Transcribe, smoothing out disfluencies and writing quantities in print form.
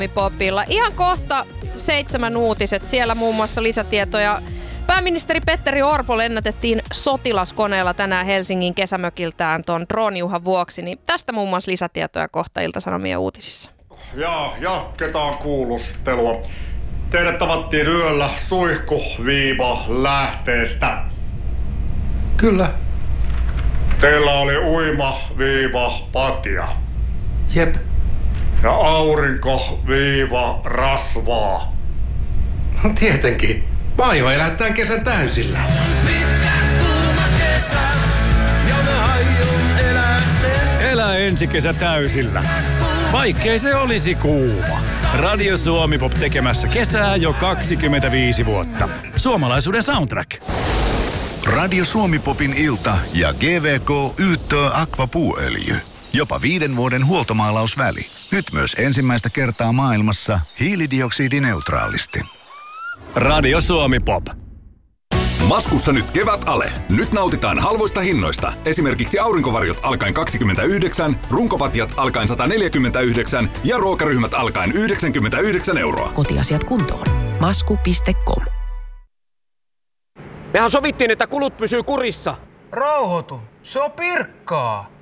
Popilla. Ihan kohta 7 uutiset. Siellä muun muassa lisätietoja. Pääministeri Petteri Orpo lennätettiin sotilaskoneella tänään Helsingin kesämökiltään ton drooniuhan vuoksi. Niin tästä muun muassa lisätietoja kohta Ilta-Sanomien uutisissa. Ja jatketaan kuulustelua. Teidät tavattiin yöllä suihkuviiva-lähteestä. Kyllä. Teillä oli uima-viiva-patja. Jep. Ja aurinko-viiva-rasvaa. No tietenkin. Vaiho elättään kesän täysillä. Elä ensi kesä täysillä. Vaikkei se olisi kuuma. Radio Suomi Pop tekemässä kesää jo 25 vuotta. Suomalaisuuden soundtrack. Radio Suomi Popin ilta ja GVK Yyttö Aqua puuöljy. Jopa 5 vuoden huoltomaalausväli. Nyt myös ensimmäistä kertaa maailmassa hiilidioksidineutraalisti. Radio Suomi Pop. Maskussa nyt kevät ale. Nyt nautitaan halvoista hinnoista. Esimerkiksi aurinkovarjot alkaen 29, runkopatjat alkaen 149 ja ruokaryhmät alkaen 99 €. Kotiasiat kuntoon. Masku.com. Mehän sovittiin, että kulut pysyy kurissa. Rauhoitu. Se on pirkkaa.